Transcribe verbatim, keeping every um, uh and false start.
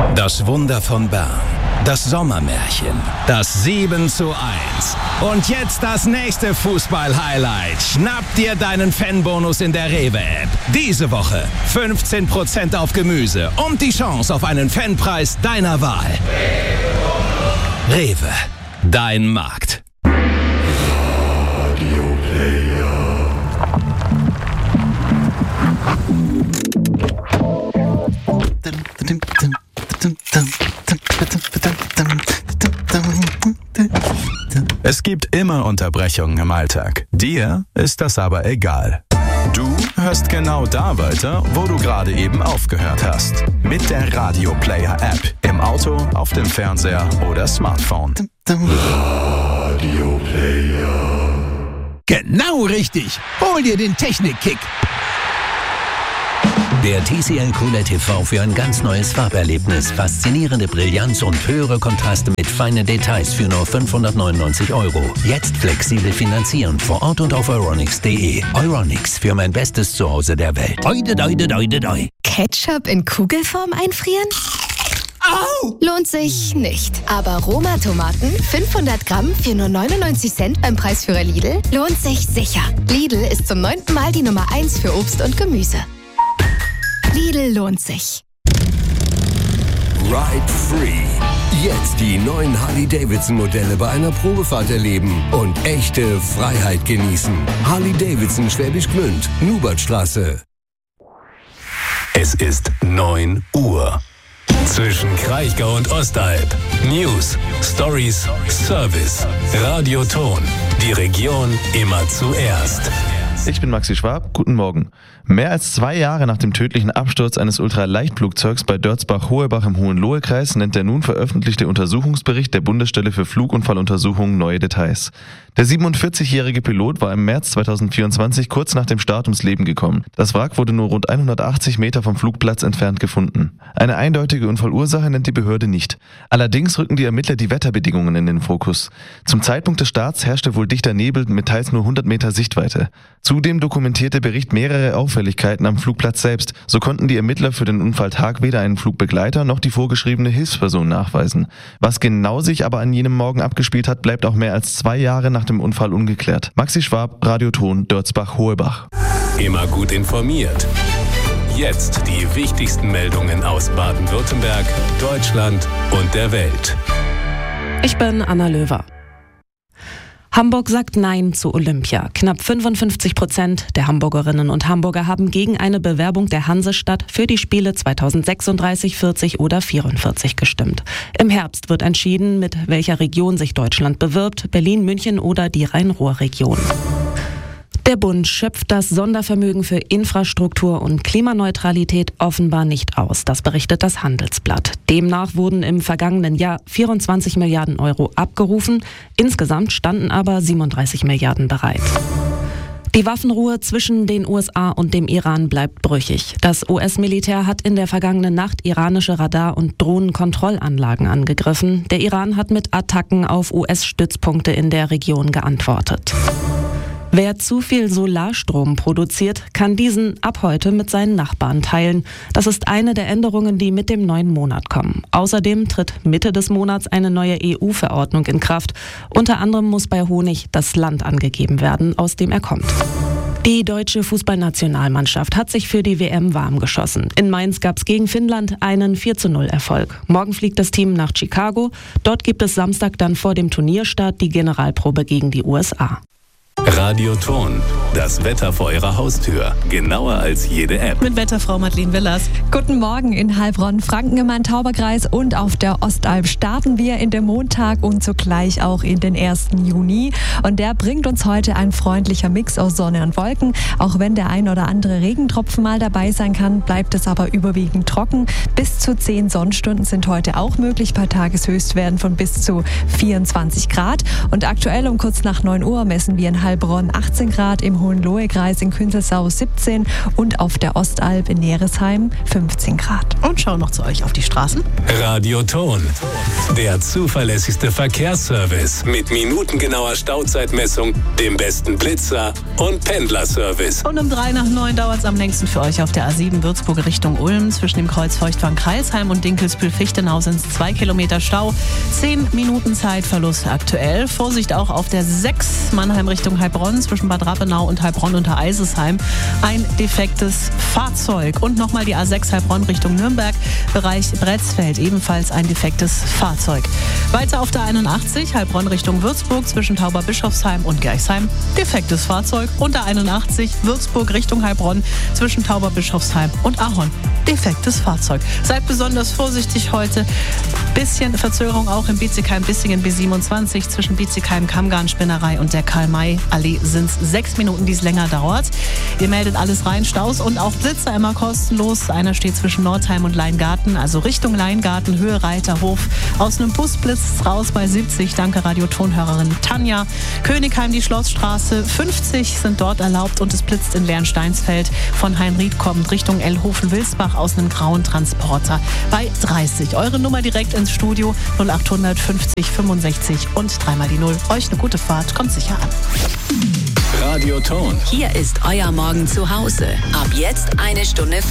Das Wunder von Bern. Das Sommermärchen. Das sieben zu eins. Und jetzt das nächste Fußball-Highlight. Schnapp dir deinen Fanbonus in der Rewe-App. Diese Woche fünfzehn Prozent auf Gemüse und die Chance auf einen Fanpreis deiner Wahl. Rewe. Dein Markt. Radio Player. Es gibt immer Unterbrechungen im Alltag. Dir ist das aber egal. Du hörst genau da weiter, wo du gerade eben aufgehört hast. Mit der Radio Player App. Im Auto, auf dem Fernseher oder Smartphone. Radio Player. Genau richtig. Hol dir den Technik-Kick. Der T C L QLED T V für ein ganz neues Farberlebnis. Faszinierende Brillanz und höhere Kontraste mit feinen Details für nur fünfhundertneunundneunzig Euro. Jetzt flexibel finanzieren vor Ort und auf euronics punkt de. Euronics, für mein bestes Zuhause der Welt. Oide, oide, oide, oide. Ketchup in Kugelform einfrieren? Au! Lohnt sich nicht. Aber Roma-Tomaten, fünfhundert Gramm für nur neunundneunzig Cent beim Preisführer Lidl, lohnt sich sicher. Lidl ist zum neunten Mal die Nummer eins für Obst und Gemüse. Lidl lohnt sich. Ride Free. Jetzt die neuen Harley-Davidson-Modelle bei einer Probefahrt erleben und echte Freiheit genießen. Harley-Davidson Schwäbisch Gmünd, Nubertstraße. Es ist neun Uhr. Zwischen Kraichgau und Ostalb. News, Stories, Service. Radioton. Die Region immer zuerst. Ich bin Maxi Schwab, guten Morgen. Mehr als zwei Jahre nach dem tödlichen Absturz eines Ultraleichtflugzeugs bei Dörzbach-Hohebach im Hohenlohe-Kreis nennt der nun veröffentlichte Untersuchungsbericht der Bundesstelle für Flugunfalluntersuchungen neue Details. Der siebenundvierzigjährige Pilot war im März zweitausendvierundzwanzig kurz nach dem Start ums Leben gekommen. Das Wrack wurde nur rund hundertachtzig Meter vom Flugplatz entfernt gefunden. Eine eindeutige Unfallursache nennt die Behörde nicht. Allerdings rücken die Ermittler die Wetterbedingungen in den Fokus. Zum Zeitpunkt des Starts herrschte wohl dichter Nebel mit teils nur hundert Meter Sichtweite. Zudem dokumentiert der Bericht mehrere Auffälligkeiten am Flugplatz selbst. So konnten die Ermittler für den Unfalltag weder einen Flugbegleiter noch die vorgeschriebene Hilfsperson nachweisen. Was genau sich aber an jenem Morgen abgespielt hat, bleibt auch mehr als zwei Jahre nach dem Unfall ungeklärt. Maxi Schwab, Radioton, Dörzbach-Hohebach. Immer gut informiert. Jetzt die wichtigsten Meldungen aus Baden-Württemberg, Deutschland und der Welt. Ich bin Anna Löwer. Hamburg sagt Nein zu Olympia. Knapp fünfundfünfzig Prozent der Hamburgerinnen und Hamburger haben gegen eine Bewerbung der Hansestadt für die Spiele zweitausendsechsunddreißig, vierzig oder vierundvierzig gestimmt. Im Herbst wird entschieden, mit welcher Region sich Deutschland bewirbt, Berlin, München oder die Rhein-Ruhr-Region. Der Bund schöpft das Sondervermögen für Infrastruktur und Klimaneutralität offenbar nicht aus. Das berichtet das Handelsblatt. Demnach wurden im vergangenen Jahr vierundzwanzig Milliarden Euro abgerufen. Insgesamt standen aber siebenunddreißig Milliarden bereit. Die Waffenruhe zwischen den U S A und dem Iran bleibt brüchig. Das U S-Militär hat in der vergangenen Nacht iranische Radar- und Drohnenkontrollanlagen angegriffen. Der Iran hat mit Attacken auf U S-Stützpunkte in der Region geantwortet. Wer zu viel Solarstrom produziert, kann diesen ab heute mit seinen Nachbarn teilen. Das ist eine der Änderungen, die mit dem neuen Monat kommen. Außerdem tritt Mitte des Monats eine neue E U-Verordnung in Kraft. Unter anderem muss bei Honig das Land angegeben werden, aus dem er kommt. Die deutsche Fußballnationalmannschaft hat sich für die W M warm geschossen. In Mainz gab es gegen Finnland einen vier zu null Erfolg. Morgen fliegt das Team nach Chicago. Dort gibt es Samstag dann vor dem Turnierstart die Generalprobe gegen die U S A. Radioton. Das Wetter vor Ihrer Haustür. Genauer als jede App. Mit Wetterfrau Madeleine Willers. Guten Morgen in Heilbronn, Franken im Main-Tauber-Kreis und auf der Ostalb starten wir in den Montag und zugleich auch in den ersten Juni. Und der bringt uns heute ein freundlicher Mix aus Sonne und Wolken. Auch wenn der ein oder andere Regentropfen mal dabei sein kann, bleibt es aber überwiegend trocken. Bis zu zehn Sonnenstunden sind heute auch möglich bei Tageshöchstwerten von bis zu vierundzwanzig Grad. Und aktuell um kurz nach neun Uhr messen wir in Heilbronn Heilbronn achtzehn Grad, im Hohenlohe-Kreis in Künzelsau siebzehn und auf der Ostalb in Neresheim fünfzehn Grad. Und schauen noch zu euch auf die Straßen. Radioton, der zuverlässigste Verkehrsservice mit minutengenauer Stauzeitmessung, dem besten Blitzer und Pendlerservice. Und um drei nach neun dauert es am längsten für euch auf der A sieben Würzburg Richtung Ulm. Zwischen dem Kreuz Feuchtwangen-Kreilsheim und Dinkelsbühl-Fichtenau sind es zwei Kilometer Stau. Zehn Minuten Zeitverlust aktuell. Vorsicht auch auf der sechs Mannheim Richtung Heilbronn zwischen Bad Rappenau und Heilbronn unter Eisesheim. Ein defektes Fahrzeug. Und nochmal die A sechs Heilbronn Richtung Nürnberg, Bereich Bretzfeld, ebenfalls ein defektes Fahrzeug. Weiter auf der einundachtzig Heilbronn Richtung Würzburg zwischen Tauberbischofsheim und Gerchsheim, defektes Fahrzeug. Und der einundachtzig Würzburg Richtung Heilbronn zwischen Tauberbischofsheim und Ahorn, defektes Fahrzeug. Seid besonders vorsichtig heute. Bisschen Verzögerung auch in Bietigheim-Bissingen B siebenundzwanzig zwischen Bietigheim-Kammgarn-Spinnerei und der Karl-May-Allee sind es sechs Minuten, die es länger dauert. Ihr meldet alles rein, Staus und auch Blitzer immer kostenlos. Einer steht zwischen Nordheim und Leingarten, also Richtung Leingarten, Höhe Reiterhof. Aus einem Bus blitzt raus bei siebzig. Danke Radiotonhörerin Tanja. Königheim, die Schlossstraße, fünfzig sind dort erlaubt und es blitzt in Lernsteinsfeld. Von Heinried kommt Richtung Ellhofen-Wilsbach aus einem grauen Transporter bei dreißig. Eure Nummer direkt ins Studio null acht hundert fünfzig fünfundsechzig und dreimal die Null. Euch eine gute Fahrt, kommt sicher an. Radioton. Hier ist euer Morgen zu Hause. Ab jetzt eine Stunde